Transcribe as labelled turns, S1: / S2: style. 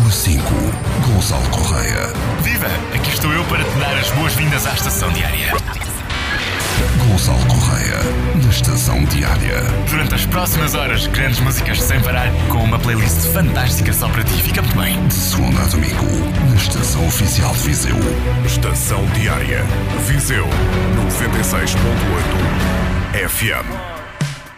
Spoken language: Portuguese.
S1: 5, Gonçalo Correia.
S2: Viva! Aqui estou eu para te dar as boas-vindas à Estação Diária.
S1: Gonçalo Correia, na Estação Diária.
S2: Durante as próximas horas, grandes músicas sem parar, com uma playlist fantástica só para ti. Fica muito bem.
S1: De segunda a domingo, na Estação Oficial de Viseu.
S3: Estação Diária. Viseu 96.8 FM.